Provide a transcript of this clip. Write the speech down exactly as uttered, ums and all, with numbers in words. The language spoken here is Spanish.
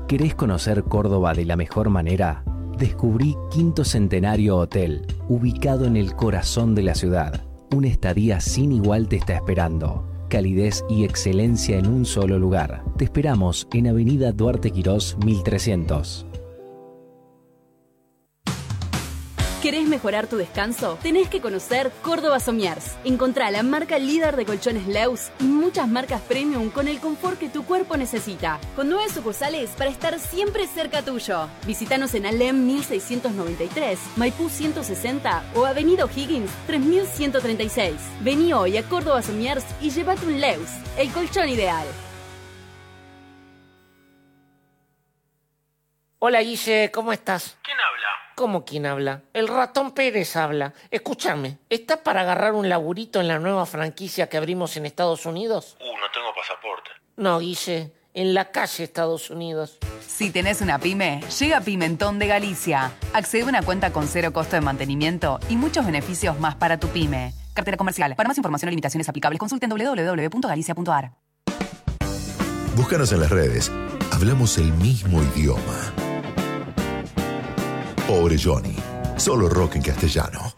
¿Querés conocer Córdoba de la mejor manera? Descubrí Quinto Centenario Hotel, ubicado en el corazón de la ciudad. Una estadía sin igual te está esperando. Calidez y excelencia en un solo lugar. Te esperamos en Avenida Duarte Quirós mil trescientos. ¿Querés mejorar tu descanso? Tenés que conocer Córdoba Somiers. Encontrá la marca líder de colchones Leus y muchas marcas premium con el confort que tu cuerpo necesita. Con nueve sucursales para estar siempre cerca tuyo. Visítanos en Alem mil seiscientos noventa y tres, Maipú ciento sesenta o Avenida O'Higgins tres mil ciento treinta y seis. Vení hoy a Córdoba Somiers y llévate un Leus, el colchón ideal. Hola Guille, ¿cómo estás? ¿Quién habla? ¿Cómo quién habla? El ratón Pérez habla. Escúchame, ¿estás para agarrar un laburito en la nueva franquicia que abrimos en Estados Unidos? Uh, no tengo pasaporte. No, Guille, en la calle Estados Unidos. Si tenés una pyme, llega Pimentón de Galicia. Accede a una cuenta con cero costo de mantenimiento y muchos beneficios más para tu pyme. Cartera comercial. Para más información o limitaciones aplicables, consulten doble u doble u doble u punto galicia punto a r. Búscanos en las redes. Hablamos el mismo idioma. Pobre Johnny. Solo rock en castellano.